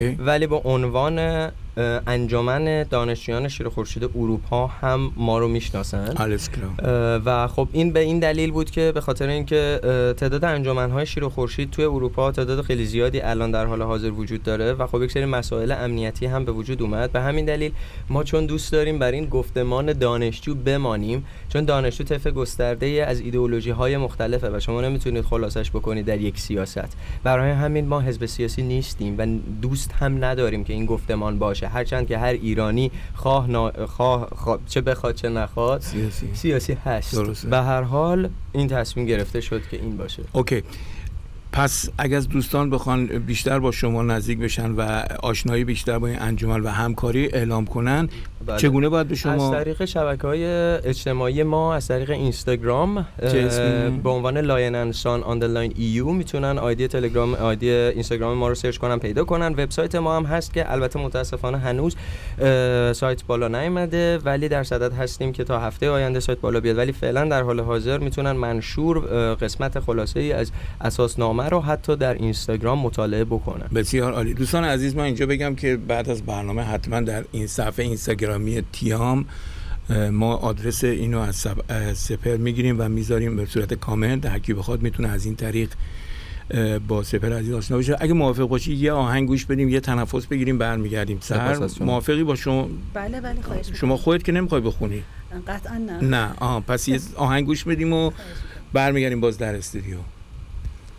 ولی با عنوان انجمن دانشجویان شیر خورشید اروپا هم ما رو میشناسن و خب این به این دلیل بود که به خاطر اینکه تعداد انجمن‌های شیر خورشید توی اروپا تعداد خیلی زیادی الان در حال حاضر وجود داره و خب یک سری مسائل امنیتی هم به وجود اومد. به همین دلیل ما چون دوست داریم بر این گفتمان دانشجو بمانیم، چون دانشجو طیف گسترده‌ای از ایدئولوژی‌های مختلفه و شما نمیتونید خلاصش بکنید در یک سیاست. برای همین ما حزب سیاسی نیستیم و دوست هم نداریم که این گفتمان باشه، هرچند که هر ایرانی خواه چه بخواد چه نخواد سیاسی هست. درسته. به هر حال این تصمیم گرفته شد که این باشه. اوکی. پس اگر از دوستان بخوان بیشتر با شما نزدیک بشن و آشنایی بیشتر با این انجمن و همکاری اعلام کنن، بله. چگونه باید به شما؟ از طریق شبکه‌های اجتماعی ما، از طریق اینستاگرام به عنوان لاین انسان آندرلاین EU میتونن آیدی تلگرام، آیدی اینستاگرام ما رو سرچ کنن، پیدا کنن. وبسایت ما هم هست که البته متاسفانه هنوز سایت بالا نیامده، ولی در صدد هستیم که تا هفته آینده سایت بالا بیاد. ولی فعلا در حال حاضر میتونن منشور قسمت خلاصه‌ای از اساسنامه رو حتی در اینستاگرام مطالعه بکنن. بسیار عالی. دوستان عزیز، من اینجا بگم که بعد از برنامه حتما در این صفحه اینستاگرامی تیام ما آدرس اینو از سپر میگیریم و میذاریم به صورت کامنت. هر کی بخواد میتونه از این طریق با سپر عزیز آشنا بشه. اگه موافق باشی یه آهنگ گوش بدیم، یه تنفس بگیریم، برمیگردیم. سر موافقی با شما؟ بله بله، خواهش می‌کنم. شما خودت که نمیخوای بخونی؟ قطعا نه. نه. پس یه آهنگ گوش بدیم و برمیگردیم باز در استودیو.